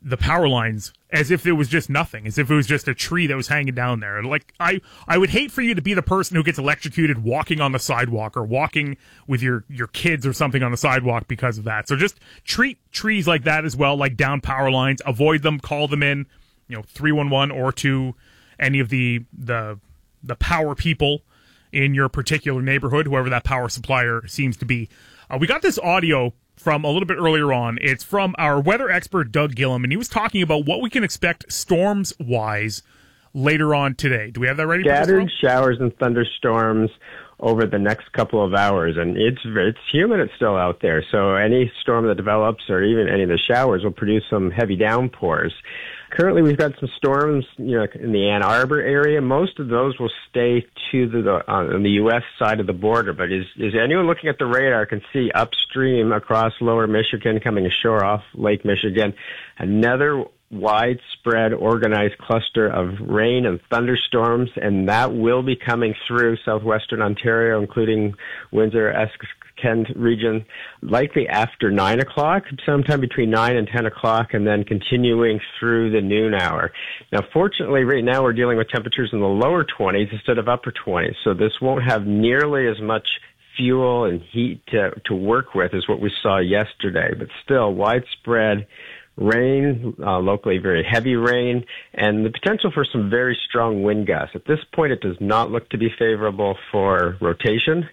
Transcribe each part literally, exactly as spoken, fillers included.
the power lines as if it was just nothing, as if it was just a tree that was hanging down there. Like, I, I would hate for you to be the person who gets electrocuted walking on the sidewalk or walking with your, your kids or something on the sidewalk because of that. So just treat trees like that as well, like down power lines. Avoid them, call them in, you know, three one one or to any of the, the, the power people in your particular neighborhood, whoever that power supplier seems to be. Uh, we got this audio from a little bit earlier on. It's from our weather expert, Doug Gillum, and he was talking about what we can expect storms-wise later on today. Do we have that ready? Scattered showers and thunderstorms over the next couple of hours, and it's it's humid. It's still out there, so any storm that develops or even any of the showers will produce some heavy downpours. Currently, we've got some storms, you know, in the Ann Arbor area. Most of those will stay to the uh, on the U S side of the border. But is is anyone looking at the radar can see upstream across Lower Michigan, coming ashore off Lake Michigan, another widespread organized cluster of rain and thunderstorms, and that will be coming through southwestern Ontario, including Windsor, Essex, Kent region, likely after nine o'clock, sometime between nine and ten o'clock, and then continuing through the noon hour. Now, fortunately, right now we're dealing with temperatures in the lower twenties instead of upper twenties, so this won't have nearly as much fuel and heat to, to work with as what we saw yesterday, but still widespread rain, uh, locally very heavy rain, and the potential for some very strong wind gusts. At this point, it does not look to be favorable for rotation.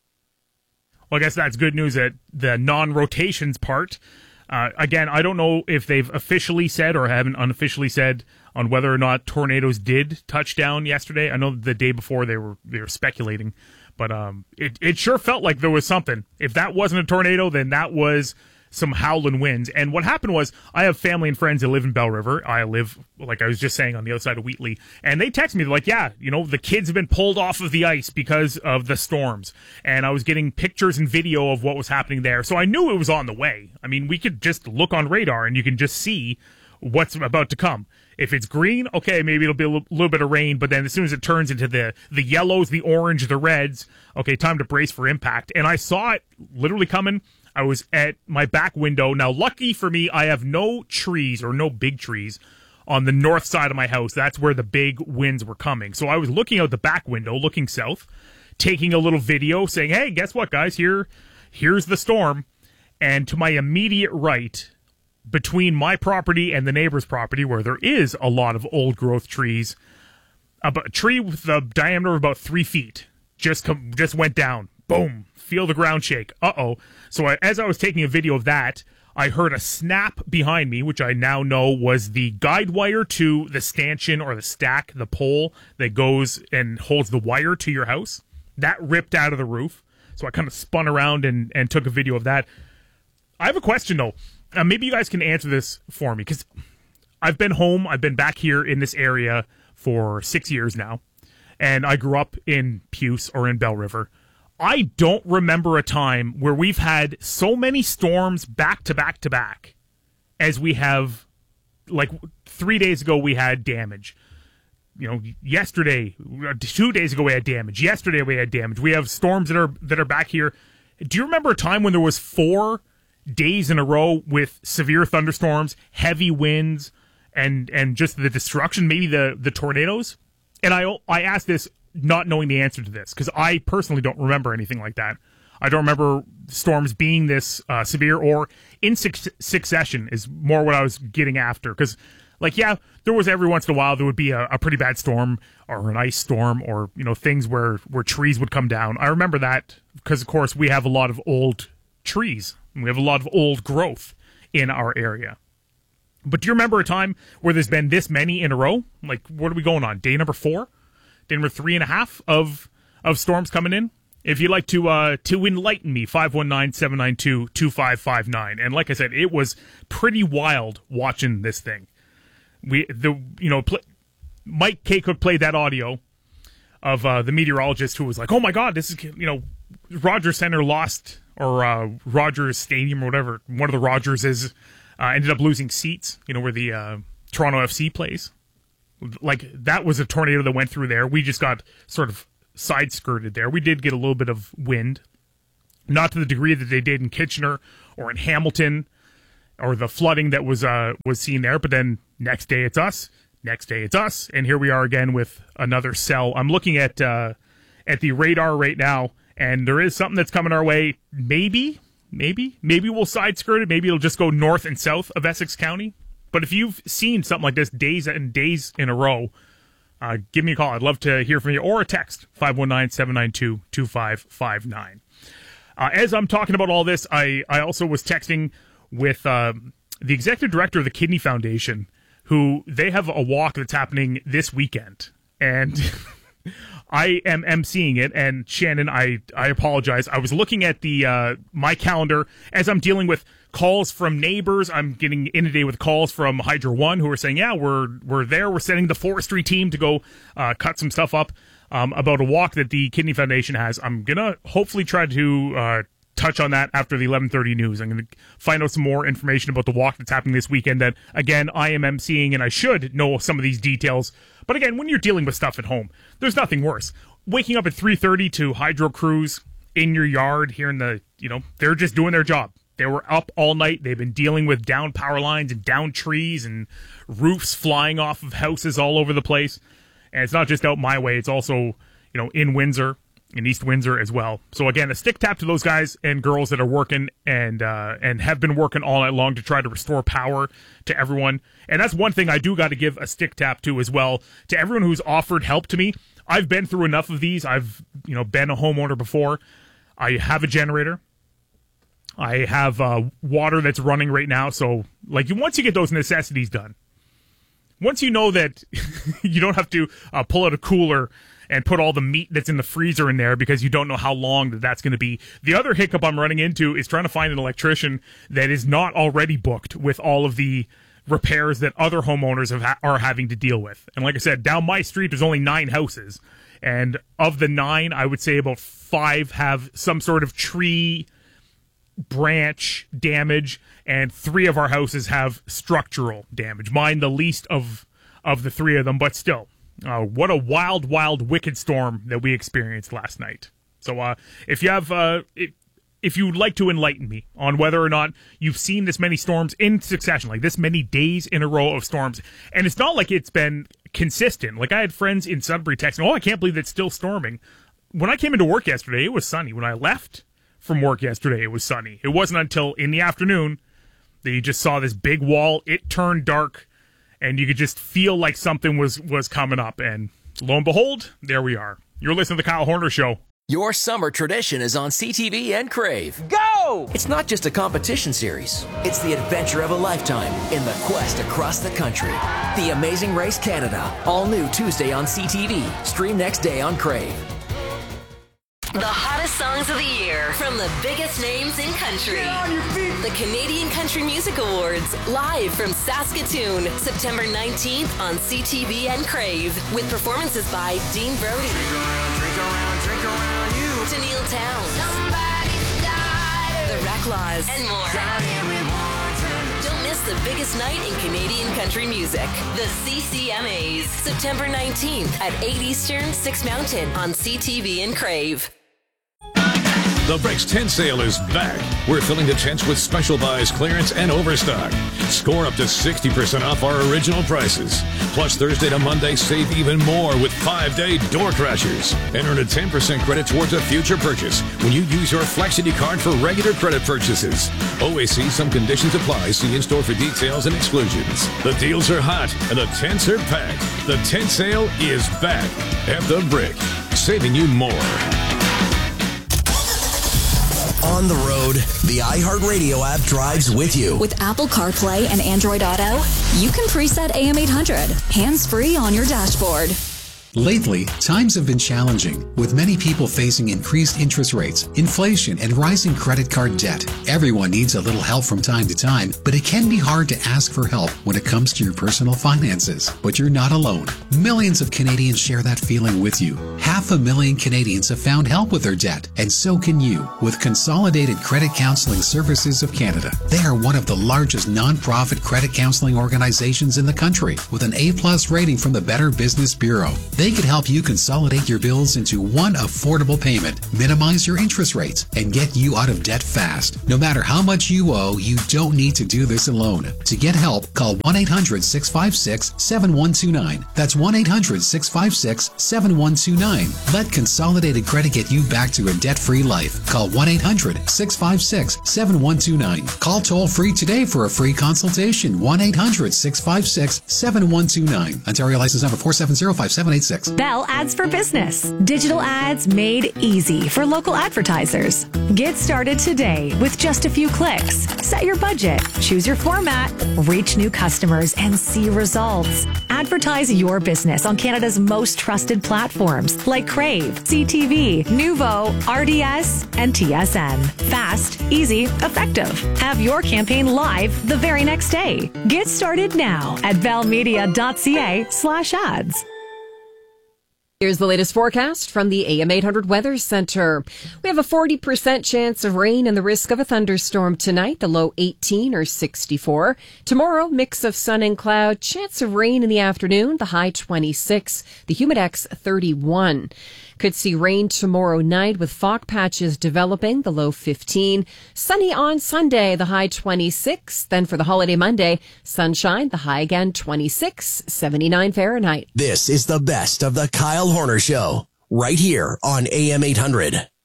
Well, I guess that's good news at the non-rotations part. Uh, again, I don't know if they've officially said or haven't unofficially said on whether or not tornadoes did touch down yesterday. I know the day before they were they were speculating, but um, it, it sure felt like there was something. If that wasn't a tornado, then that was some howling winds. And what happened was, I have family and friends that live in Bell River. I live, like I was just saying, on the other side of Wheatley. And they text me, they're like, yeah, you know, the kids have been pulled off of the ice because of the storms. And I was getting pictures and video of what was happening there. So I knew it was on the way. I mean, we could just look on radar and you can just see what's about to come. If it's green, okay, maybe it'll be a little, little bit of rain, but then as soon as it turns into the, the yellows, the orange, the reds, okay, time to brace for impact. And I saw it literally coming. I was at my back window. Now, lucky for me, I have no trees or no big trees on the north side of my house. That's where the big winds were coming. So I was looking out the back window, looking south, taking a little video saying, hey, guess what, guys? Here, here's the storm. And to my immediate right, between my property and the neighbor's property, where there is a lot of old growth trees, a tree with a diameter of about three feet just come, just went down. Boom. Feel the ground shake. Uh-oh. So I, as I was taking a video of that, I heard a snap behind me, which I now know was the guide wire to the stanchion or the stack, the pole that goes and holds the wire to your house. That ripped out of the roof. So I kind of spun around and, and took a video of that. I have a question, though. Uh, maybe you guys can answer this for me, because I've been home. I've been back here in this area for six years now, and I grew up in Puce or in Bell River. I don't remember a time where we've had so many storms back to back to back as we have. Like three days ago, we had damage. You know, yesterday, two days ago, we had damage. Yesterday, we had damage. We have storms that are that are back here. Do you remember a time when there was four days in a row with severe thunderstorms, heavy winds, and and just the destruction, maybe the the tornadoes? And I I asked this not knowing the answer to this, because I personally don't remember anything like that. I don't remember storms being this uh, severe or in su- succession is more what I was getting after. Because, like, yeah, there was every once in a while there would be a, a pretty bad storm or an ice storm or, you know, things where, where trees would come down. I remember that because, of course, we have a lot of old trees. We have a lot of old growth in our area. But do you remember a time where there's been this many in a row? Like, what are we going on? Day number four? Day number three and a half of of storms coming in? If you'd like to uh, to enlighten me, five one nine, seven nine two, two five five nine. And like I said, it was pretty wild watching this thing. We the you know pl- Mike K. Cook played that audio of uh, the meteorologist who was like, "Oh my God, this is you know Rogers Center lost or uh, Rogers Stadium or whatever one of the Rogers is uh, ended up losing seats. You know where the uh, Toronto F C plays. Like that was a tornado that went through there. We just got sort of side skirted there. We did get a little bit of wind, not to the degree that they did in Kitchener or in Hamilton or the flooding that was uh, was seen there. But then next day it's us, next day it's us, and here we are again with another cell. I'm looking at uh, at the radar right now, and there is something that's coming our way. Maybe, maybe, maybe we'll side skirt it. Maybe it'll just go north and south of Essex County. But if you've seen something like this days and days in a row, uh, give me a call. I'd love to hear from you, or a text, five one nine, seven nine two, two five five nine. Uh, as I'm talking about all this, I, I also was texting with uh, the executive director of the Kidney Foundation, who they have a walk that's happening this weekend. And I am emceeing it. And Shannon, I, I apologize. I was looking at the uh, my calendar as I'm dealing with calls from neighbors. I'm getting inundated with calls from Hydro One who are saying, yeah, we're we're there. We're sending the forestry team to go uh, cut some stuff up um, about a walk that the Kidney Foundation has. I'm going to hopefully try to uh, touch on that after the eleven thirty news. I'm going to find out some more information about the walk that's happening this weekend that, again, I am emceeing, and I should know some of these details. But again, when you're dealing with stuff at home, there's nothing worse. Waking up at three thirty to hydro crews in your yard here in the, you know, they're just doing their job. They were up all night. They've been dealing with down power lines and down trees and roofs flying off of houses all over the place. And it's not just out my way. It's also, you know, in Windsor, in East Windsor as well. So again, a stick tap to those guys and girls that are working and uh, and have been working all night long to try to restore power to everyone. And that's one thing I do got to give a stick tap to as well, to everyone who's offered help to me. I've been through enough of these. I've, you know, been a homeowner before. I have a generator. I have uh, water that's running right now. So, like, once you get those necessities done, once you know that you don't have to uh, pull out a cooler and put all the meat that's in the freezer in there because you don't know how long that that's going to be. The other hiccup I'm running into is trying to find an electrician that is not already booked with all of the repairs that other homeowners have ha- are having to deal with. And like I said, down my street, there's only nine houses. And of the nine, I would say about five have some sort of tree branch damage, and three of our houses have structural damage. Mine the least of of the three of them, but still, uh, what a wild, wild, wicked storm that we experienced last night. So uh, if you have, uh, if, if you would like to enlighten me on whether or not you've seen this many storms in succession, like this many days in a row of storms, and it's not like it's been consistent. Like I had friends in Sudbury texting, oh, I can't believe it's still storming. When I came into work yesterday, it was sunny. When I left from work yesterday, it was sunny. It wasn't until in the afternoon that you just saw this big wall. It turned dark, and you could just feel like something was, was coming up. And lo and behold, there we are. You're listening to the Kyle Horner Show. Your summer tradition is on C T V and Crave. Go! It's not just a competition series. It's the adventure of a lifetime in the quest across the country. The Amazing Race Canada. All new Tuesday on C T V. Stream next day on Crave. The hottest songs of the year from the biggest names in country. The Canadian Country Music Awards, live from Saskatoon, September nineteenth on C T V and Crave, with performances by Dean Brody, drink around, drink around, drink around you, Tennille Townes, The Reclaws, and more. Don't miss the biggest night in Canadian country music. The C C M As, September nineteenth at eight Eastern, six Mountain on C T V and Crave. The Bricks Tent Sale is back. We're filling the tents with special buys, clearance, and overstock. Score up to sixty percent off our original prices. Plus, Thursday to Monday, save even more with five-day door crashers. And earn a ten percent credit towards a future purchase when you use your Flexity card for regular credit purchases. Always see some conditions apply. See in-store for details and exclusions. The deals are hot and the tents are packed. The tent sale is back at the Brick, saving you more. On the road, the iHeartRadio app drives with you. With Apple CarPlay and Android Auto, you can preset A M eight hundred, hands-free on your dashboard. Lately, times have been challenging, with many people facing increased interest rates, inflation, and rising credit card debt. Everyone needs a little help from time to time, but it can be hard to ask for help when it comes to your personal finances. But you're not alone. Millions of Canadians share that feeling with you. Half a million Canadians have found help with their debt, and so can you, with Consolidated Credit Counseling Services of Canada. They are one of the largest non-profit credit counseling organizations in the country, with an A plus rating from the Better Business Bureau. They could help you consolidate your bills into one affordable payment, minimize your interest rates, and get you out of debt fast. No matter how much you owe, you don't need to do this alone. To get help, call one eight hundred six five six seven one two nine. That's one eight hundred six five six seven one two nine. Let Consolidated Credit get you back to a debt-free life. Call one eight hundred six five six seven one two nine. Call toll-free today for a free consultation. one eight hundred six five six seven one two nine. Ontario license number four seven zero five seven eight six. Bell Ads for Business. Digital ads made easy for local advertisers. Get started today with just a few clicks. Set your budget, choose your format, reach new customers, and see results. Advertise your business on Canada's most trusted platforms like Crave, C T V, Nuvo, R D S, and T S N. Fast, easy, effective. Have your campaign live the very next day. Get started now at bellmedia.ca slash ads. Here's the latest forecast from the A M eight hundred Weather Center. We have a forty percent chance of rain and the risk of a thunderstorm tonight, the low eighteen or sixty-four. Tomorrow, mix of sun and cloud, chance of rain in the afternoon, the high twenty-six, the humidex thirty-one. Could see rain tomorrow night with fog patches developing, the low fifteen. Sunny on Sunday, the high twenty-six. Then for the holiday Monday, sunshine, the high again twenty-six, seventy-nine Fahrenheit. This is the best of the Kyle Horner Show, right here on A M eight hundred.